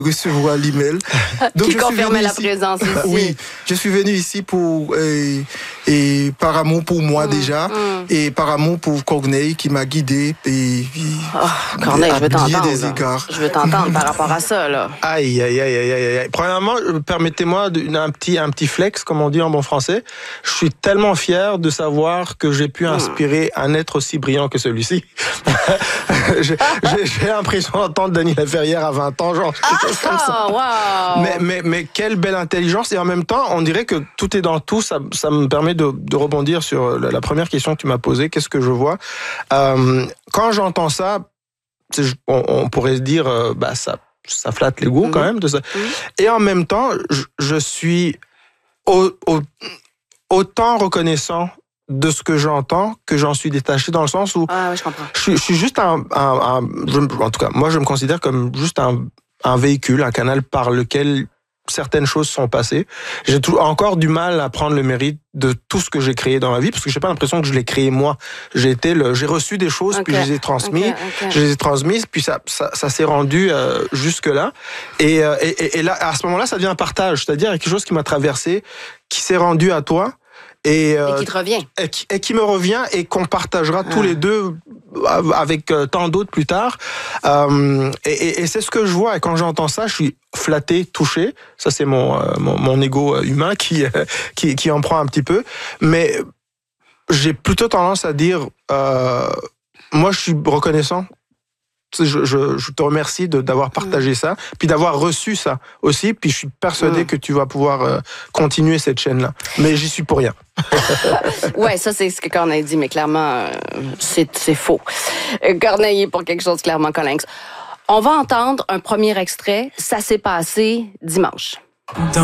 recevoir l'email. Donc, Qui confirmait la présence ici. Oui, je suis venu ici pour et par amour pour moi déjà et par amour pour Corneille qui m'a guidé et Corneille, je veux t'entendre. des égards. Je veux t'entendre par rapport à ça là. Aïe. Premièrement, permettez-moi un petit flex, comme on dit en bon français. Je suis tellement fier de savoir que j'ai pu inspirer un être aussi brillant que celui-ci. J'ai l'impression d'entendre Dany Laferrière à 20 ans, genre quelque chose comme ça. Wow. Mais quelle belle intelligence, et en même temps, on dirait que tout est dans tout. Ça me permet de rebondir sur la première question que tu m'as posée. Qu'est-ce que je vois? Quand j'entends ça, on pourrait se dire, ça flatte l'ego quand même de ça. Et en même temps, je suis autant reconnaissant de ce que j'entends que j'en suis détaché, dans le sens où oui, je comprends. Je suis juste en tout cas, moi je me considère comme juste un véhicule, un canal par lequel certaines choses sont passées. J'ai encore du mal à prendre le mérite de tout ce que j'ai créé dans ma vie, parce que j'ai pas l'impression que je l'ai créé moi. J'ai reçu des choses, puis je les ai transmises, puis ça s'est rendu jusque là. Et là, à ce moment-là, ça devient un partage, c'est-à-dire quelque chose qui m'a traversé, qui s'est rendu à toi. Et qui te revient. Et qui me revient et qu'on partagera tous les deux avec tant d'autres plus tard. Et c'est ce que je vois. Et quand j'entends ça, je suis flatté, touché. Ça, c'est mon ego humain qui en prend un petit peu. Mais j'ai plutôt tendance à dire, moi, je suis reconnaissant. Je te remercie d'avoir partagé ça, puis d'avoir reçu ça aussi, puis je suis persuadé que tu vas pouvoir continuer cette chaîne-là. Mais j'y suis pour rien. Ouais, ça c'est ce que Corneille dit, mais clairement, c'est faux. Corneille est pour quelque chose clairement Colinx. On va entendre un premier extrait. Ça s'est passé dimanche.